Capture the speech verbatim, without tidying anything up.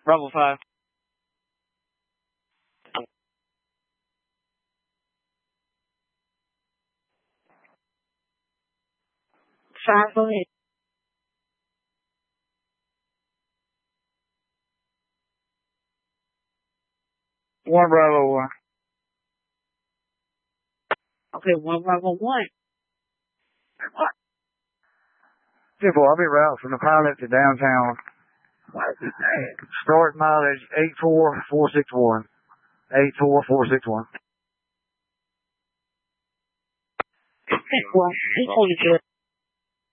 Bravo five. Five, go ahead. One Bravo one. Okay, one Bravo one. ten four, I'll be route from the pilot to downtown. Start mileage eight four four six one. eight four four six one. Well, he told you to.